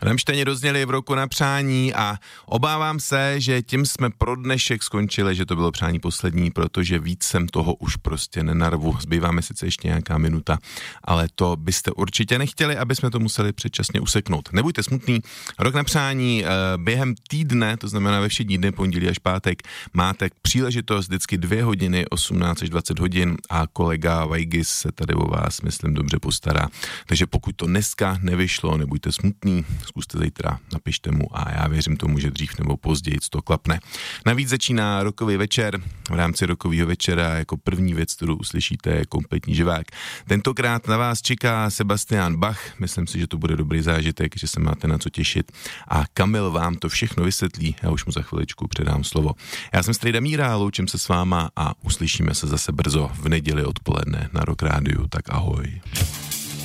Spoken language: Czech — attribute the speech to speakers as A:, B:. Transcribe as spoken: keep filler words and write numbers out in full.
A: Rammsteini rozněli v roku na přání a obávám se, že tím jsme pro dnešek skončili, že to bylo přání poslední, protože víc jsem toho už prostě nenarvu. Zbýváme sice ještě nějaká minuta, ale to byste určitě nechtěli, aby jsme to museli předčasně useknout. Nebuďte smutný, rok na přání během týdne, to znamená ve všední dny, pondělí až pátek, máte příležitost vždycky dvě hodiny, osmnáct až dvacet hodin a kolega Vajgis se tady o vás, myslím, dobře postará. Takže pokud to dneska nevyšlo, nebuďte smutný, zkuste zítra, napište mu a já věřím tomu, že dřív nebo později to klapne. Navíc začíná rokový večer. V rámci rokového večera jako první věc, kterou uslyšíte, je kompletní živák. Tentokrát na vás čeká Sebastian Bach. Myslím si, že to bude dobrý zážitek, že se máte na co těšit. A Kamil vám to všechno vysvětlí. Já už mu za chviličku předám slovo. Já jsem Strejda Míra, loučím se s váma a uslyšíme se zase brzo v neděli odpoledne na Rock Rádiu. Tak ahoj.